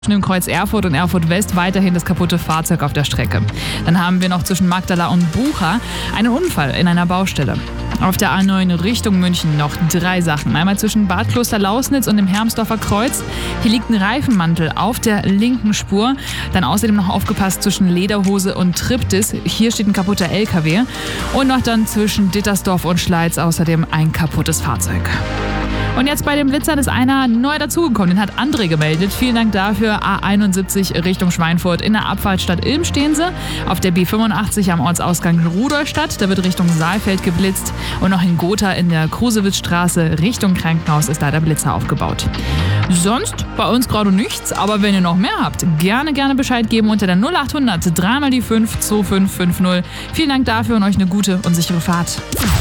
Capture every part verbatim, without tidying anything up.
Im Kreuz Erfurt und Erfurt West weiterhin das kaputte Fahrzeug auf der Strecke. Dann haben wir noch zwischen Magdala und Bucha einen Unfall in einer Baustelle. Auf der A neun Richtung München noch drei Sachen. Einmal zwischen Bad Kloster-Lausnitz und dem Hermsdorfer Kreuz. Hier liegt ein Reifenmantel auf der linken Spur. Dann außerdem noch aufgepasst zwischen Lederhose und Triptis. Hier steht ein kaputter L K W. Und noch dann zwischen Dittersdorf und Schleiz außerdem ein kaputtes Fahrzeug. Und jetzt bei den Blitzern ist einer neu dazugekommen, den hat André gemeldet. Vielen Dank dafür. A einundsiebzig Richtung Schweinfurt. In der Abfahrtsstadt Ilm stehen sie. Auf der B fünfundachtzig am Ortsausgang Rudolstadt, da wird Richtung Saalfeld geblitzt. Und noch in Gotha in der Krusewitzstraße Richtung Krankenhaus ist da der Blitzer aufgebaut. Sonst bei uns gerade nichts, aber wenn ihr noch mehr habt, gerne, gerne Bescheid geben unter der null achthundert drei mal die fünf zwei fünf fünf null. Vielen Dank dafür und euch eine gute und sichere Fahrt.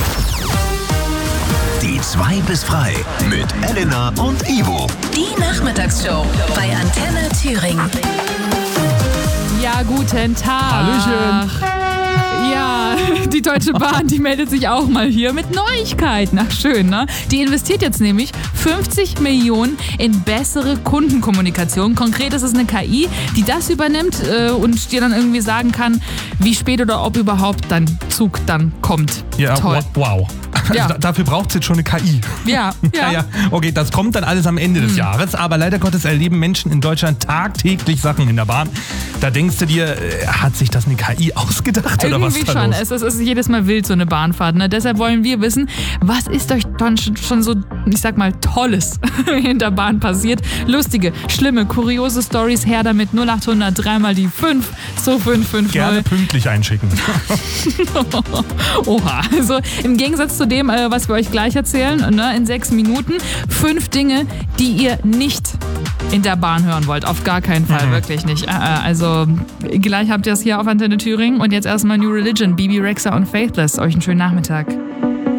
Die zwei bis frei mit Elena und Ivo. Die Nachmittagsshow bei Antenne Thüringen. Ja, guten Tag. Hallöchen. Ja, die Deutsche Bahn, die meldet sich auch mal hier mit Neuigkeiten. Ach schön, ne? Die investiert jetzt nämlich fünfzig Millionen in bessere Kundenkommunikation. Konkret ist es eine K I, die das übernimmt äh, und dir dann irgendwie sagen kann, wie spät oder ob überhaupt dein Zug dann kommt. Ja, Toll. wow. Ja. Also, dafür braucht es jetzt schon eine K I. Ja, ja. ja, ja. Okay, das kommt dann alles am Ende des hm. Jahres. Aber leider Gottes erleben Menschen in Deutschland tagtäglich Sachen in der Bahn. Da denkst du dir, äh, hat sich das eine K I ausgedacht oder was Irgendwie ist da schon. los? Es ist, es ist jedes Mal wild, so eine Bahnfahrt. Ne? Deshalb wollen wir wissen, was ist euch dann schon, schon so, ich sag mal, Tolles in der Bahn passiert? Lustige, schlimme, kuriose Stories, her damit null achthundert drei mal die fünf zwei fünf fünf null. Gerne pünktlich einschicken. Oha, also im Gegensatz zu dem, äh, was wir euch gleich erzählen, ne, in sechs Minuten, fünf Dinge, die ihr nicht in der Bahn hören wollt. Auf gar keinen Fall, mhm. wirklich nicht. Äh, also gleich habt ihr es hier auf Antenne Thüringen und jetzt erstmal New Religion, Bibi Rexha und Faithless. Euch einen schönen Nachmittag.